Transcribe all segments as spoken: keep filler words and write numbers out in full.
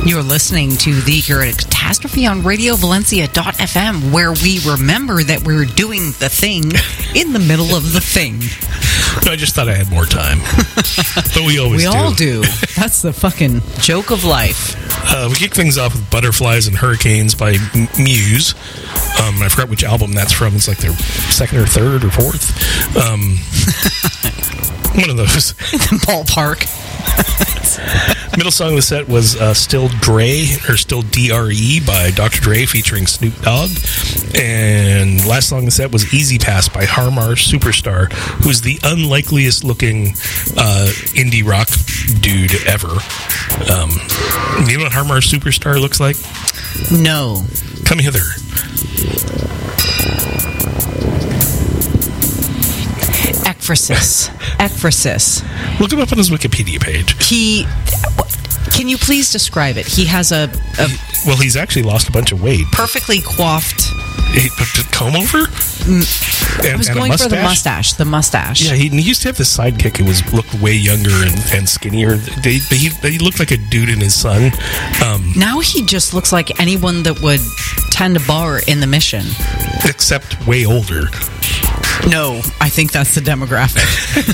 You're listening to the Curated Catastrophe on Radio Valencia dot f m, where we remember that we're doing the thing in the middle of the thing. I just thought I had more time. But we always we do. We all do. That's the fucking joke of life. Uh, we kick things off with Butterflies and Hurricanes by M- Muse. Um, I forgot which album that's from. It's like their second or third or fourth. Um, one of those. The ballpark. Middle song of the set was uh, Still Dre, or Still D R E by Doctor Dre featuring Snoop Dogg. And last song of the set was Easy Pass by Harmar Superstar, who's the unlikeliest looking uh, indie rock dude ever. Um, you know what Harmar Superstar looks like? No. Come hither. Ekphrasis. Ekphrasis. Look him up on his Wikipedia page. He... Can you please describe it? He has a... a well, he's actually lost a bunch of weight. Perfectly coiffed... He, comb over? Mm, and, I was going for the mustache. The mustache. Yeah, he, he used to have this sidekick who was looked way younger and, and skinnier. They, they, he, he looked like a dude in his son. Um, now he just looks like anyone that would tend a bar in the Mission. Except way older. No, I think that's the demographic.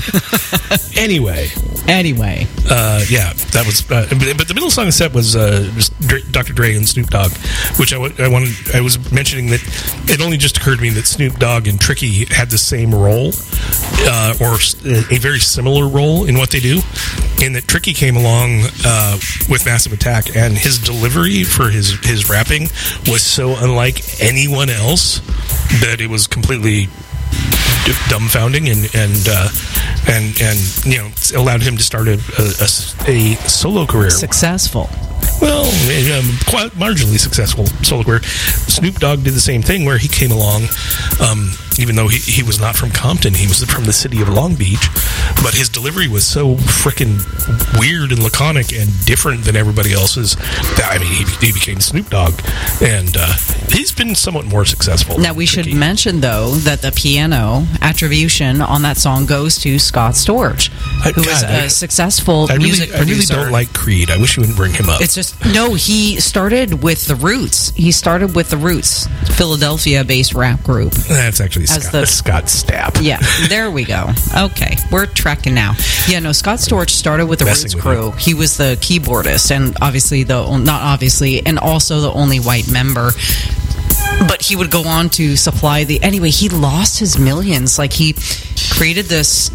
Anyway. Anyway. Uh, yeah, that was... Uh, but, but the middle song of the set was uh, just Dre, Doctor Dre and Snoop Dogg, which I, w- I wanted... I was mentioning that it only just occurred to me that Snoop Dogg and Tricky had the same role, uh, or a very similar role in what they do, in that Tricky came along uh, with Massive Attack, and his delivery for his, his rapping was so unlike anyone else that it was completely... dumbfounding and and uh, and and you know allowed him to start a, a, a solo career. Successful. Well, um, quite marginally successful solo career. Snoop Dogg did the same thing where he came along, um, even though he, he was not from Compton, he was from the city of Long Beach, but his delivery was so freaking weird and laconic and different than everybody else's that, I mean, he, he became Snoop Dogg, and uh, he's been somewhat more successful. Now, we should mention, though, that the piano attribution on that song goes to Scott Storch, who God, was a I, successful I music really, producer. I really don't like Creed. I wish you wouldn't bring him up. It's just, no, he started with the Roots. He started with the Roots, Philadelphia-based rap group. That's actually Scott, the, Scott Stapp. Yeah, there we go. Okay, we're trekking now. Yeah, no, Scott Storch started with the Messing Roots with crew. me. He was the keyboardist, and obviously, the not obviously, and also the only white member. But he would go on to supply the... Anyway, he lost his millions. Like, he created this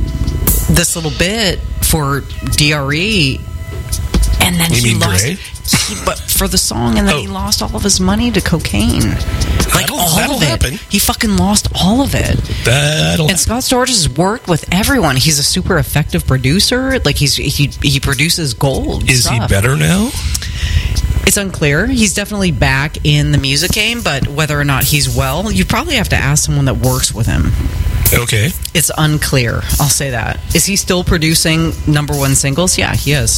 this little bit for D R E, and then you he mean lost... Dre? He, but for the song, and then oh. he lost all of his money to cocaine. Like, that'll, all that'll of it. Happen. He fucking lost all of it. That'll and Scott Storch has worked with everyone. He's a super effective producer. Like, he's he he produces gold Is stuff. he better now? It's unclear. He's definitely back in the music game, but whether or not he's well, you probably have to ask someone that works with him. Okay. It's unclear. I'll say that. Is he still producing number one singles? Yeah, he is.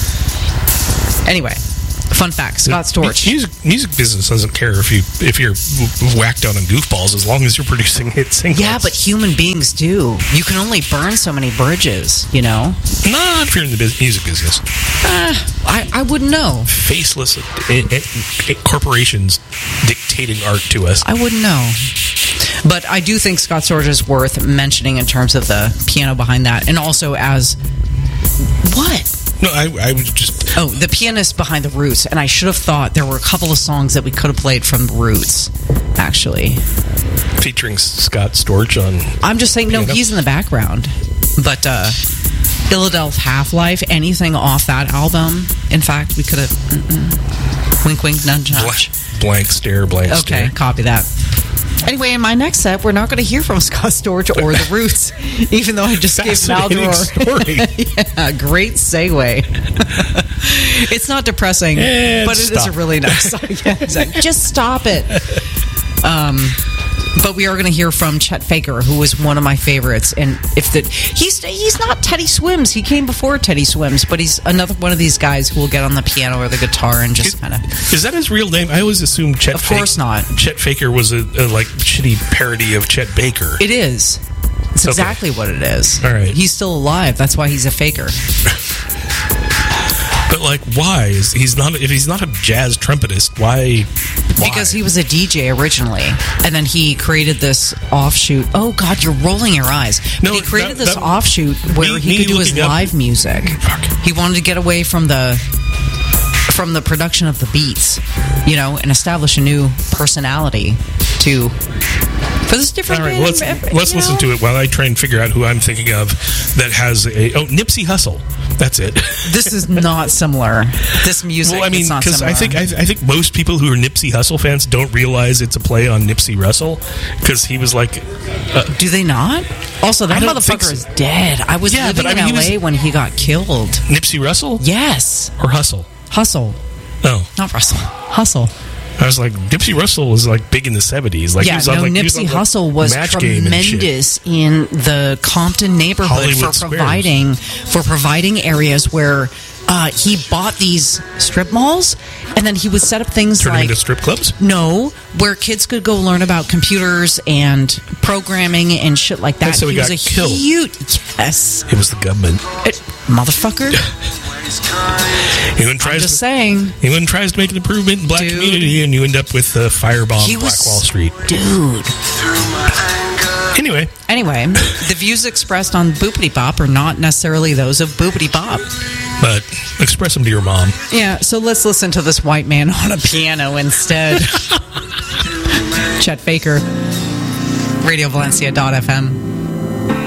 Anyway, fun fact: Scott Storch. Music, music business doesn't care if you if you're whacked out on goofballs as long as you're producing hit singles. Yeah, but human beings do. You can only burn so many bridges, you know. Not if you're in the biz- music business. Uh, I I wouldn't know. Faceless it, it, it, corporations dictating art to us. I wouldn't know. But I do think Scott Storch is worth mentioning in terms of the piano behind that, and also as what. No, I, I was just... Oh, the pianist behind the Roots, and I should have thought there were a couple of songs that we could have played from the Roots, actually. Featuring Scott Storch on... I'm just saying, piano. No, he's in the background. But, uh, Philadelphia Half-Life, anything off that album, in fact, we could have... Mm-mm. Wink, wink, nudge, nudge. Blank, blank stare, blank okay, stare. Okay, copy that. Anyway, in my next set, we're not going to hear from Scott Storch or the Roots, even though I just gave Maldoror. Story. Yeah, great segue. It's not depressing, and but it stop. is a really nice song. Yeah, exactly. Just stop it. Um, but we are going to hear from Chet Faker, who was one of my favorites. And if the he's he's not Teddy Swims. He came before Teddy Swims, but he's another one of these guys who will get on the piano or the guitar and just kind of. Is that his real name? I always assumed Chet. Of course Fake, not. Chet Faker was a, a like shitty parody of Chet Baker. It is. It's okay. exactly what it is. All right. He's still alive. That's why he's a faker. But like, why is he's not? If he's not a jazz trumpetist, why? why? Because he was a D J originally, and then he created this offshoot. Oh God, you're rolling your eyes. No, but he created that- this that- offshoot where me- he me could do his looking up- live music. Fuck. He wanted to get away from the from the production of the beats, you know, and establish a new personality to for this different. All right, band, let's you let's know? listen to it while I try and figure out who I'm thinking of that has a oh Nipsey Hussle. That's it. This is not similar. This music. Well, I mean, because because I think I, I think most people who are Nipsey Hussle fans don't realize it's a play on Nipsey Russell because he was like, uh, do they not? Also, that I don't think motherfucker so. is dead. I was Yeah, living but I mean, in he L A was- when he got killed. Nipsey Russell Yes, or Hustle. Hustle, Oh, not Russell. Hustle. I was like, Nipsey Russell was like big in the seventies. Like, he Yeah, was on, no, like, he was Nipsey on, like, Hussle was Match Game and shit. tremendous in the Compton neighborhood Hollywood for Squares. providing for providing areas where uh, he bought these strip malls, and then he would set up things Turn him like into strip clubs. no, where kids could go learn about computers and programming and shit like that. That's how he was got a killed. huge yes, It was the government. it, motherfucker. He went and I'm tries just to, saying, he went and tries to make an improvement in the black Dude. community, and you end up with uh, Firebomb he Black was Wall Street. dude. Anyway, Anyway, the views expressed on Boopity Bop are not necessarily those of Boopity Bop. but express them to your mom. Yeah, so let's listen to this white man on a piano instead. Chet Baker, Radio Valencia dot f m.